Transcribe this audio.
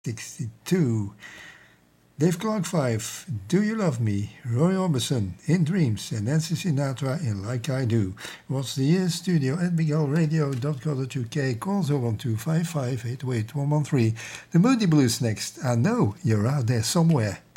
1962. Dave Clark 5, Do You Love Me? Roy Orbison, In Dreams, and Nancy Sinatra in Like I Do. What's the year? Studio at bigalradio.co.uk. Calls 01255 808 113. The Moody Blues next. I know you're out there somewhere.